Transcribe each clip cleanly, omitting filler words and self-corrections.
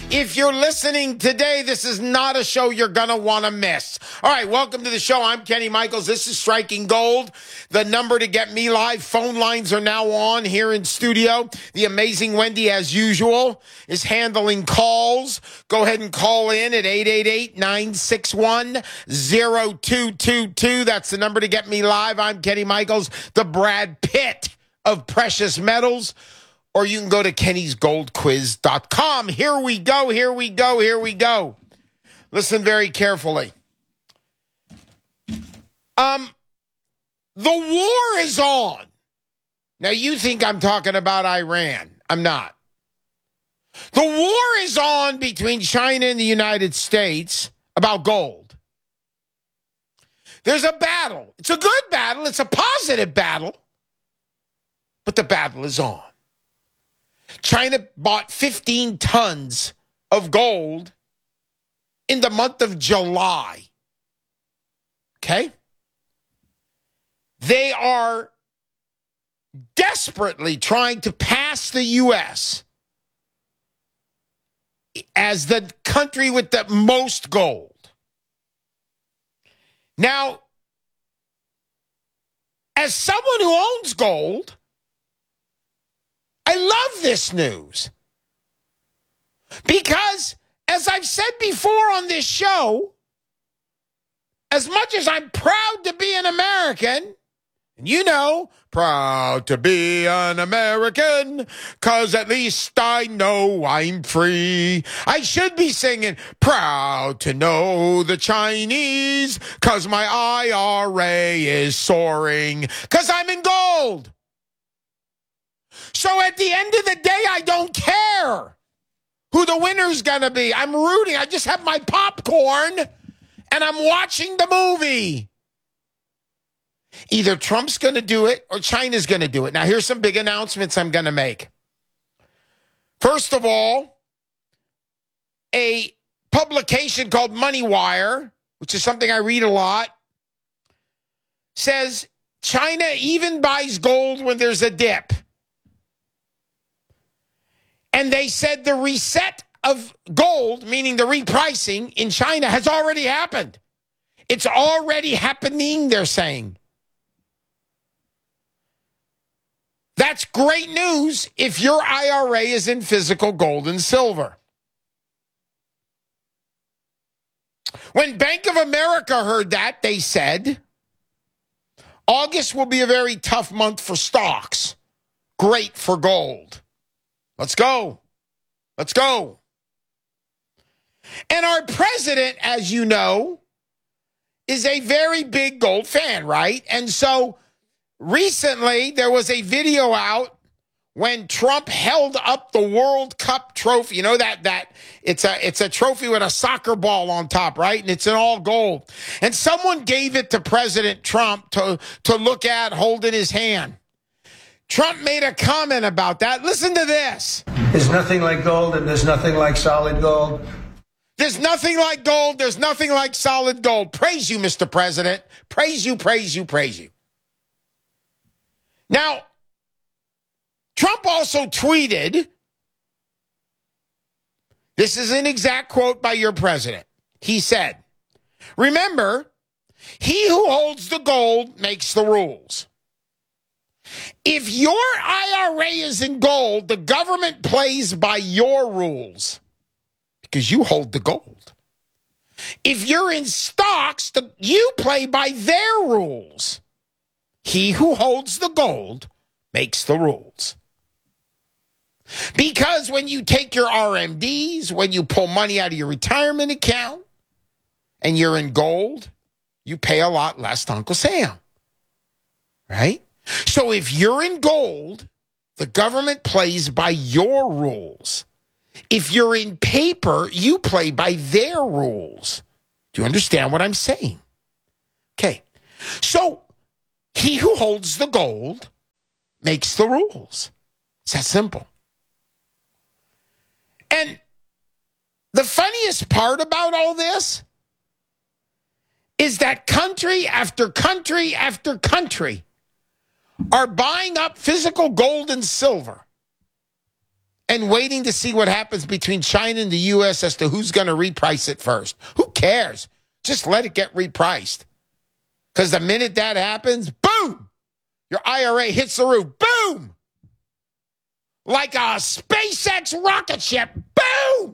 If you're listening today, this is not a show you're going to want to miss. All right, welcome to the show. I'm Kenny Michaels. This is Striking Gold. The number to get me live, phone lines are now on here in studio. The amazing Wendy, as usual, is handling calls. Go ahead and call in at 888-961-0222. That's the number to get me live. I'm Kenny Michaels, the Brad Pitt of precious metals. Or you can go to kennysgoldquiz.com. Here we go. Listen very carefully. The war is on. Now, you think I'm talking about Iran. I'm not. The war is on between China and the United States about gold. There's a battle. It's a good battle. It's a positive battle. But the battle is on. China bought 15 tons of gold in the month of July. Okay? They are desperately trying to pass the U.S. as the country with the most gold. Now, as someone who owns gold, I love this news because, as I've said before on this show, as much as I'm proud to be an American, and you know, proud to be an American, 'cause at least I know I'm free. I should be singing, proud to know the Chinese, 'cause my IRA is soaring, 'cause I'm in gold. So at the end of the day, I don't care who the winner's going to be. I'm rooting. I just have my popcorn, and I'm watching the movie. Either Trump's going to do it or China's going to do it. Now, here's some big announcements I'm going to make. First of all, a publication called MoneyWire, which is something I read a lot, says China even buys gold when there's a dip. And they said the reset of gold, meaning the repricing in China, has already happened. It's already happening, they're saying. That's great news if your IRA is in physical gold and silver. When Bank of America heard that, they said, August will be a very tough month for stocks. Great for gold. Let's go. Let's go. And our president, as you know, is a very big gold fan, right? And so recently there was a video out when Trump held up the World Cup trophy. You know that it's a trophy with a soccer ball on top, right? And it's in all gold. And someone gave it to President Trump to look at, hold in his hand. Trump made a comment about that. Listen to this. There's nothing like gold, and there's nothing like solid gold. There's nothing like gold. There's nothing like solid gold. Praise you, Mr. President. Praise you, praise you, praise you. Now, Trump also tweeted, this is an exact quote by your president. He said, remember, he who holds the gold makes the rules. If your IRA is in gold, the government plays by your rules because you hold the gold. If you're in stocks, you play by their rules. He who holds the gold makes the rules. Because when you take your RMDs, when you pull money out of your retirement account, and you're in gold, you pay a lot less to Uncle Sam, right? So if you're in gold, the government plays by your rules. If you're in paper, you play by their rules. Do you understand what I'm saying? Okay. So he who holds the gold makes the rules. It's that simple. And the funniest part about all this is that country after country after country are buying up physical gold and silver and waiting to see what happens between China and the U.S. as to who's going to reprice it first. Who cares? Just let it get repriced. Because the minute that happens, boom, your IRA hits the roof. Boom! Like a SpaceX rocket ship. Boom!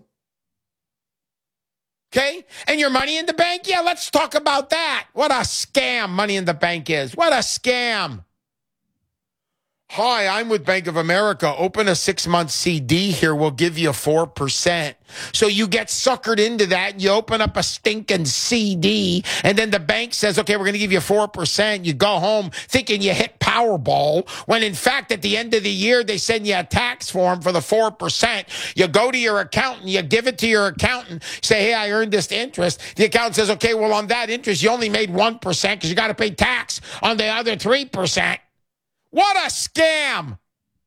Okay? And your money in the bank? Yeah, let's talk about that. What a scam money in the bank is. What a scam. Hi, I'm with Bank of America. Open a 6-month CD here. We'll give you 4%. So you get suckered into that. You open up a stinking CD, and then the bank says, okay, we're going to give you 4%. You go home thinking you hit Powerball, when in fact, at the end of the year, they send you a tax form for the 4%. You go to your accountant, you give it to your accountant, say, hey, I earned this interest. The accountant says, okay, well, on that interest, you only made 1% because you got to pay tax on the other 3%. What a scam.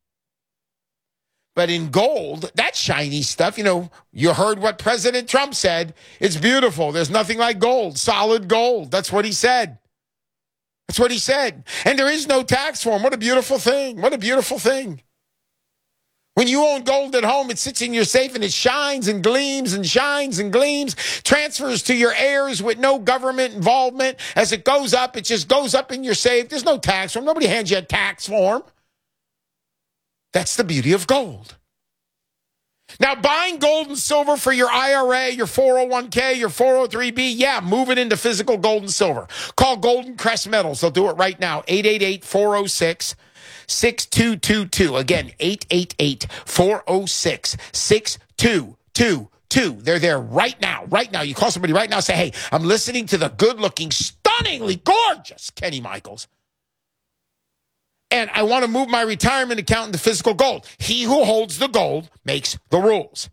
But in gold, that shiny stuff, you heard what President Trump said. It's beautiful. There's nothing like gold, solid gold. That's what he said. That's what he said. And there is no tax form. What a beautiful thing. What a beautiful thing. When you own gold at home, it sits in your safe and it shines and gleams and shines and gleams, transfers to your heirs with no government involvement. As it goes up, it just goes up in your safe. There's no tax form. Nobody hands you a tax form. That's the beauty of gold. Now, buying gold and silver for your IRA, your 401k, your 403b, yeah, move it into physical gold and silver. Call Golden Crest Metals. They'll do it right now. 888-406-6222. Again, 888-406-6222. They're there right now. Right now. You call somebody right now, say, hey, I'm listening to the good-looking, stunningly gorgeous Kenny Michaels, and I want to move my retirement account into physical gold. He who holds the gold makes the rules.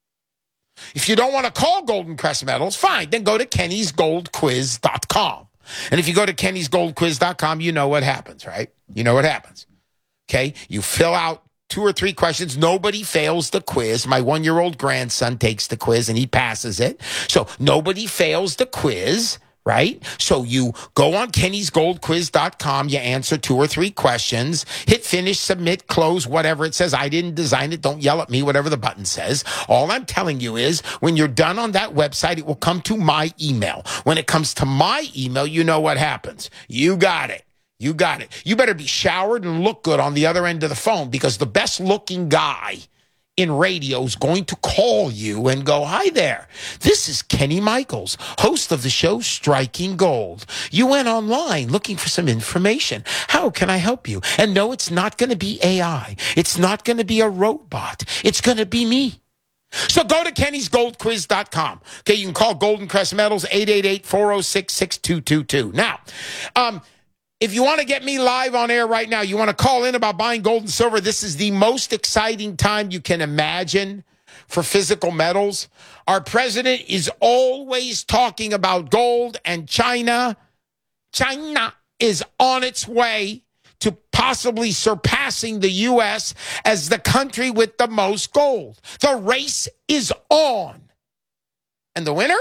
If you don't want to call Golden Crest Metals, fine. Then go to kennysgoldquiz.com. And if you go to kennysgoldquiz.com, you know what happens, right? You know what happens. Okay? You fill out 2 or 3 questions. Nobody fails the quiz. My 1-year-old grandson takes the quiz and he passes it. So nobody fails the quiz. Right? So you go on kennysgoldquiz.com, you answer 2 or 3 questions, hit finish, submit, close, whatever it says. I didn't design it. Don't yell at me, whatever the button says. All I'm telling you is when you're done on that website, it will come to my email. When it comes to my email, you know what happens. You got it. You got it. You better be showered and look good on the other end of the phone, because the best looking guy in radio is going to call you and go, hi there. This is Kenny Michaels, host of the show Striking Gold. You went online looking for some information. How can I help you? And no, it's not going to be AI. It's not going to be a robot. It's going to be me. So go to kennysgoldquiz.com. Okay, you can call Golden Crest Metals, 888-406-6222. Now, if you want to get me live on air right now, you want to call in about buying gold and silver, this is the most exciting time you can imagine for physical metals. Our president is always talking about gold, and China is on its way to possibly surpassing the U.S. as the country with the most gold. The race is on. And the winner?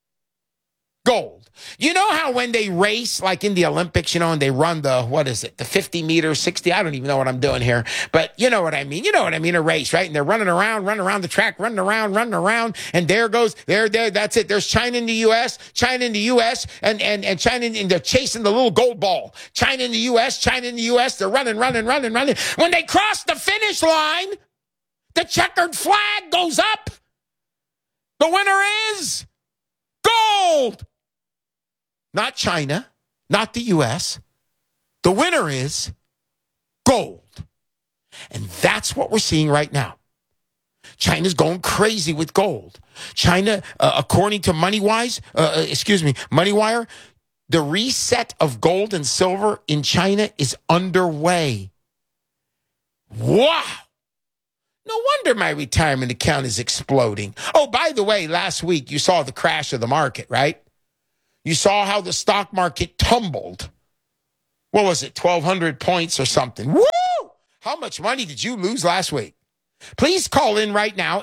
Gold. You know how when they race, like in the Olympics, and they run the 50 meters, 60, I don't even know what I'm doing here, but you know what I mean. You know what I mean, a race, right? And they're running around the track, running around, and there, that's it. There's China and the U.S., and China, and they're chasing the little gold ball. China and the U.S., they're running. When they cross the finish line, the checkered flag goes up. The winner is gold. Not China, not the U.S. The winner is gold. And that's what we're seeing right now. China's going crazy with gold. China, according to Moneywire, the reset of gold and silver in China is underway. Wow. No wonder my retirement account is exploding. Oh, by the way, last week you saw the crash of the market, right? You saw how the stock market tumbled. What was it, 1,200 points or something? Woo! How much money did you lose last week? Please call in right now,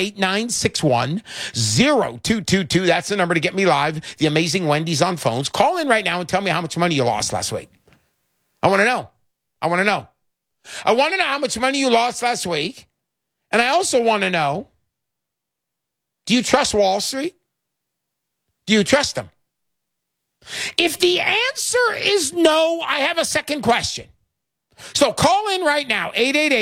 888-961-0222. That's the number to get me live. The amazing Wendy's on phones. Call in right now and tell me how much money you lost last week. I want to know. I want to know how much money you lost last week. And I also want to know, do you trust Wall Street? Do you trust them? If the answer is no, I have a second question. So call in right now,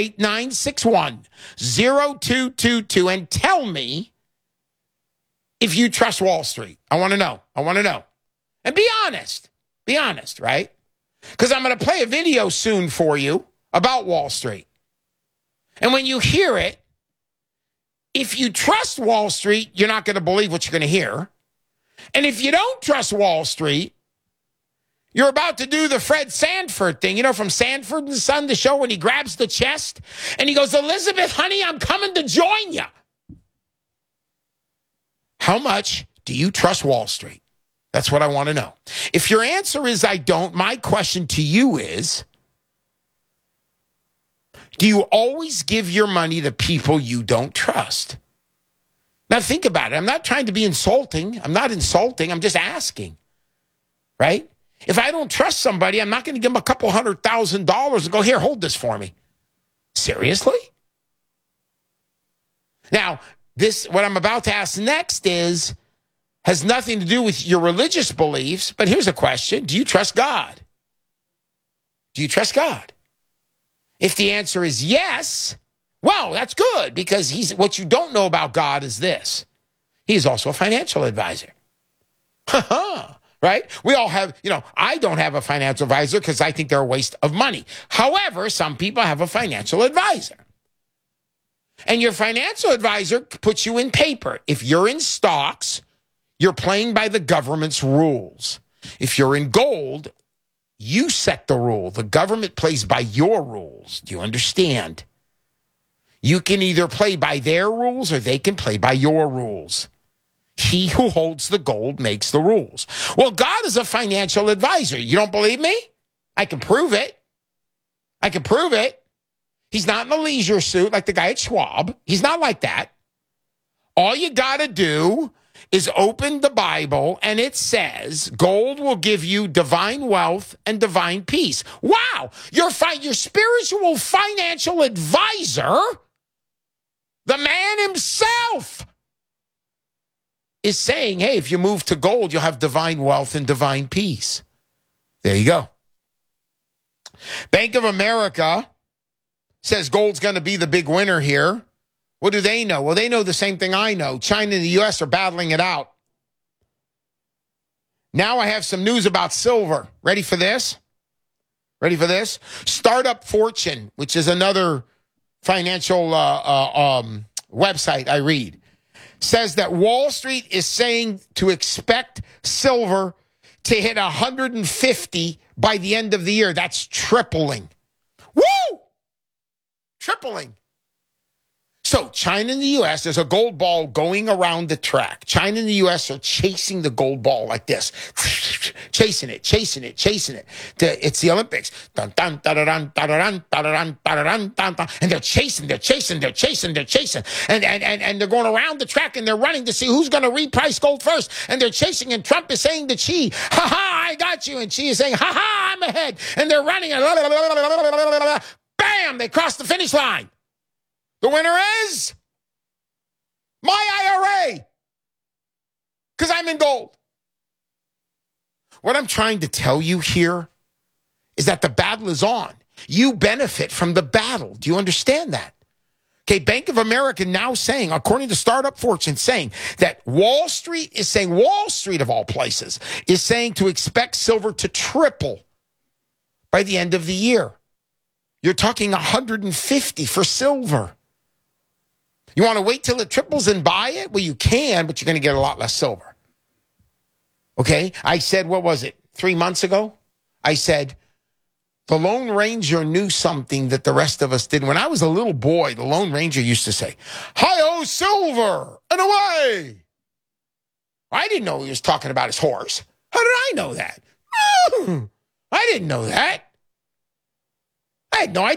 888-961-0222, and tell me if you trust Wall Street. I want to know. I want to know. And be honest. Be honest, right? Because I'm going to play a video soon for you about Wall Street. And when you hear it, if you trust Wall Street, you're not going to believe what you're going to hear. And if you don't trust Wall Street, you're about to do the Fred Sanford thing, from Sanford and Son, the show, when he grabs the chest and he goes, Elizabeth, honey, I'm coming to join you. How much do you trust Wall Street? That's what I want to know. If your answer is I don't, my question to you is, do you always give your money to people you don't trust? Now think about it. I'm not trying to be insulting. I'm not insulting. I'm just asking, right? If I don't trust somebody, I'm not going to give them a couple $100,000 and go, here, hold this for me. Seriously? Now, what I'm about to ask next has nothing to do with your religious beliefs, but here's a question. Do you trust God? Do you trust God? If the answer is yes, well, that's good, because what you don't know about God is this. He is also a financial advisor. Right? We all have, I don't have a financial advisor because I think they're a waste of money. However, some people have a financial advisor. And your financial advisor puts you in paper. If you're in stocks, you're playing by the government's rules. If you're in gold, you set the rule. The government plays by your rules. Do you understand? You can either play by their rules or they can play by your rules. He who holds the gold makes the rules. Well, God is a financial advisor. You don't believe me? I can prove it. I can prove it. He's not in a leisure suit like the guy at Schwab. He's not like that. All you got to do is open the Bible, and it says gold will give you divine wealth and divine peace. Wow. Your spiritual financial advisor, the man himself, is saying, hey, if you move to gold, you'll have divine wealth and divine peace. There you go. Bank of America says gold's going to be the big winner here. What do they know? Well, they know the same thing I know. China and the U.S. are battling it out. Now I have some news about silver. Ready for this? Ready for this? Startup Fortune, which is another financial website I read, says that Wall Street is saying to expect silver to hit 150 by the end of the year. That's tripling. Woo! Tripling. So China and the U.S., there's a gold ball going around the track. China and the U.S. are chasing the gold ball like this. Chasing it, chasing it, chasing it. It's the Olympics. Dun, dun, dun, dun, dun, dun, dun, dun, dun, dun, dun. And they're chasing, they're chasing, they're chasing, they're chasing. And they're going around the track and they're running to see who's going to reprice gold first. And they're chasing, and Trump is saying to Xi, ha-ha, I got you. And Xi is saying, ha-ha, I'm ahead. And they're running. And bam, they cross the finish line. The winner is my IRA, because I'm in gold. What I'm trying to tell you here is that the battle is on. You benefit from the battle. Do you understand that? Okay, Bank of America now saying, according to Startup Fortune, saying that Wall Street of all places, is saying to expect silver to triple by the end of the year. You're talking 150 for silver. You want to wait till it triples and buy it? Well, you can, but you're going to get a lot less silver. Okay? I said, what was it, 3 months ago? I said, the Lone Ranger knew something that the rest of us didn't. When I was a little boy, the Lone Ranger used to say, hi-oh, silver, and away. I didn't know he was talking about his horse. How did I know that? I didn't know that. I had no idea.